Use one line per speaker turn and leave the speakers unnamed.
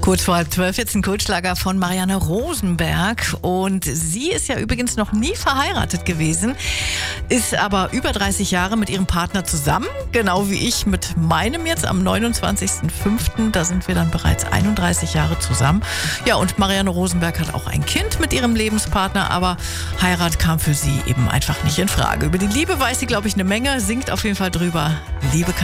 Kurz vor 11:30 jetzt ein Kultschlager von Marianne Rosenberg. Und sie ist ja übrigens noch nie verheiratet gewesen, ist aber über 30 Jahre mit ihrem Partner zusammen, genau wie ich mit meinem jetzt am 29.05. Da sind wir dann bereits 31 Jahre zusammen. Ja, und Marianne Rosenberg hat auch ein Kind mit ihrem Lebenspartner, aber Heirat kam für sie eben einfach nicht in Frage. Über die Liebe weiß sie, glaube ich, eine Menge, singt auf jeden Fall drüber. Liebe kann